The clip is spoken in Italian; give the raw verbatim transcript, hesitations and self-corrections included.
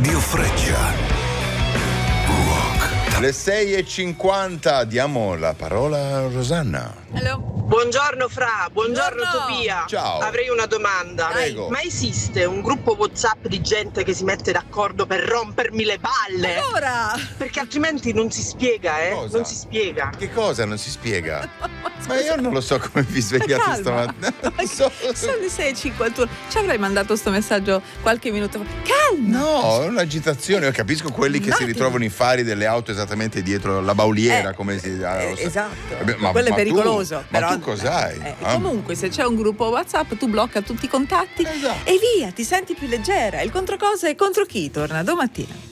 Radio Freccia. Rock. Le sei e cinquanta, diamo la parola a Rosanna. Hello. Buongiorno Fra, buongiorno, Buongiorno. Topia. Ciao. Avrei una domanda. Prego. Ma esiste un gruppo WhatsApp di gente che si mette d'accordo per rompermi le balle? Allora, Perché altrimenti non si spiega, eh? Cosa? Non si spiega. Che cosa non si spiega? Ma io non lo so come vi svegliate calma. stamattina. Non so. sono le sei e cinquantuno. Ci avrei mandato sto messaggio qualche minuto fa. Calma. No, è un'agitazione. Io capisco quelli che Un si attimo. ritrovano i fari delle auto esattamente dietro la bauliera, Eh, come si ah, Eh, lo so. esatto. Vabbè, ma- quello ma è tu- pericoloso. ma però, tu cos'hai? eh, Ah. Comunque, se c'è un gruppo WhatsApp, tu blocca tutti i contatti Esatto. e via, ti senti più leggera. Il contro cosa e contro chi torna domattina.